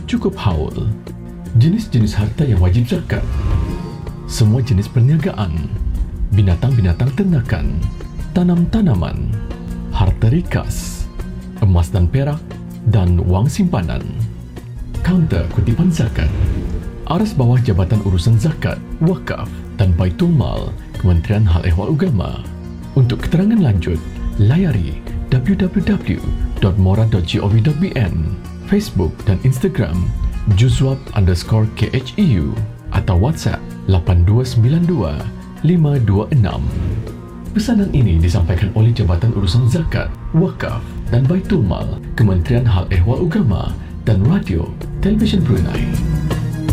cukup haul. Jenis-jenis harta yang wajib zakat. Semua jenis perniagaan, binatang-binatang ternakan, tanam-tanaman, harta rikas, emas dan perak dan wang simpanan. Kaunter kutipan zakat. Aras bawah Jabatan Urusan Zakat, Wakaf dan Baitul Mal, Kementerian Hal Ehwal Agama. Untuk keterangan lanjut, layari www.mora.gov.bn, Facebook dan Instagram juzwab_kheu atau WhatsApp 8292 526. Pesanan ini disampaikan oleh Jabatan Urusan Zakat, Wakaf dan Baitul Mal, Kementerian Hal Ehwal Agama dan Radio Televisyen Brunei.